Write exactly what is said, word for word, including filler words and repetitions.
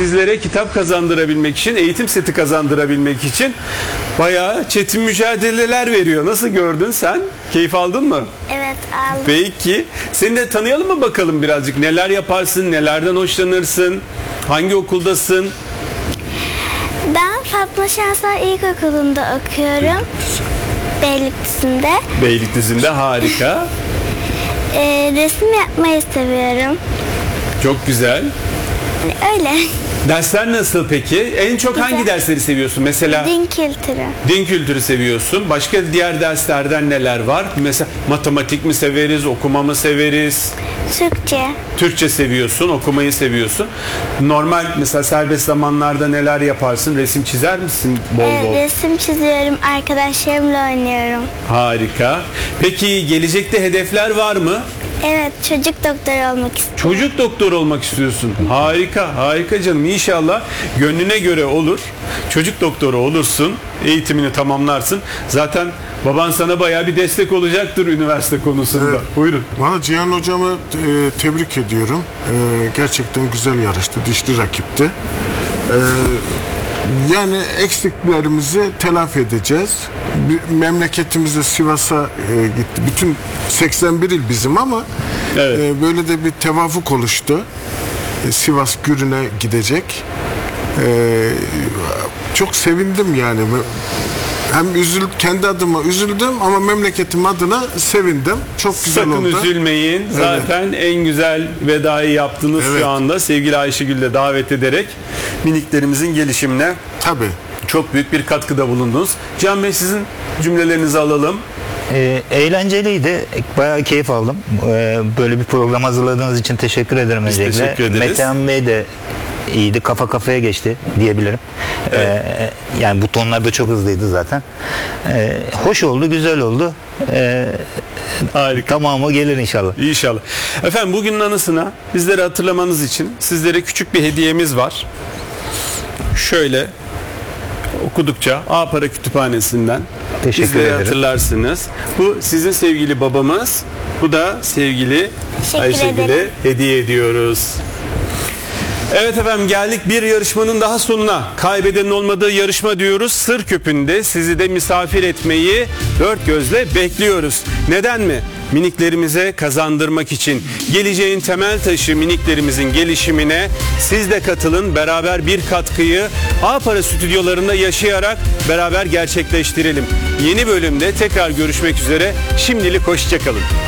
sizlere kitap kazandırabilmek için, eğitim seti kazandırabilmek için bayağı çetin mücadeleler veriyor. Nasıl gördün sen? Keyif aldın mı? Evet, aldım. Peki. Seni de tanıyalım mı bakalım birazcık? Neler yaparsın? Nelerden hoşlanırsın? Hangi okuldasın? Ben Fatma Şansal İlkokulu'nda okuyorum. Beylikdüzü'nde. Beylikdüzü'nde, harika. Ee, resim yapmayı seviyorum. Çok güzel. Öyle. Dersler nasıl peki? En çok Güzel. hangi dersleri seviyorsun? Mesela Din kültürü. din kültürü seviyorsun. Başka diğer derslerden neler var? Mesela matematik mi severiz, okuma mı severiz? Türkçe. Türkçe seviyorsun, okumayı seviyorsun. Normal mesela serbest zamanlarda neler yaparsın? Resim çizer misin bol Ee, bol? resim çiziyorum. Arkadaşlarımla oynuyorum. Harika. Peki gelecekte hedefler var mı? Evet, çocuk doktoru olmak istiyorum. Çocuk doktoru olmak istiyorsun. Harika, harika canım. İnşallah gönlüne göre olur. Çocuk doktoru olursun, eğitimini tamamlarsın. Zaten baban sana bayağı bir destek olacaktır üniversite konusunda. Evet. Buyurun. Valla Cihan hocamı e, tebrik ediyorum. E, gerçekten güzel yarıştı, dişli rakipti. E, yani eksiklerimizi telafi edeceğiz. Bir, memleketimize Sivas'a e, gitti. Bütün seksen bir il bizim ama Evet. e, böyle de bir tevafuk oluştu. E, Sivas Gürün'e gidecek. E, çok sevindim yani. Hem üzül, kendi adıma üzüldüm ama memleketim adına sevindim. Çok güzel Sakın oldu. üzülmeyin. Zaten en güzel vedayı yaptınız Evet. şu anda. Sevgili Ayşegül'ü de davet ederek miniklerimizin gelişimine Tabii. çok büyük bir katkıda bulundunuz. Can Bey, sizin cümlelerinizi alalım. E, eğlenceliydi. Bayağı keyif aldım. E, böyle bir program hazırladığınız için teşekkür ederim Biz öncelikle. teşekkür ederiz. Metehan Bey de iyiydi. Kafa kafaya geçti diyebilirim. Evet. E, yani butonlar da çok hızlıydı zaten. E, hoş oldu, güzel oldu. E, Harika. tamamı gelir inşallah. İnşallah. Efendim, bugünün anısına bizleri hatırlamanız için sizlere küçük bir hediyemiz var. Şöyle okudukça A-Para Kütüphanesi'nden Teşekkür bizleri ederim. hatırlarsınız. Bu sizin sevgili babamız. Bu da sevgili Teşekkür Ayşegül'e ederim. hediye ediyoruz. Evet efendim, geldik bir yarışmanın daha sonuna. Kaybedenin olmadığı yarışma diyoruz. Sır Küpü'nde sizi de misafir etmeyi dört gözle bekliyoruz. Neden mi? Miniklerimize kazandırmak için. Geleceğin temel taşı miniklerimizin gelişimine siz de katılın. Beraber bir katkıyı A-Para stüdyolarında yaşayarak beraber gerçekleştirelim. Yeni bölümde tekrar görüşmek üzere. Şimdilik hoşça kalın.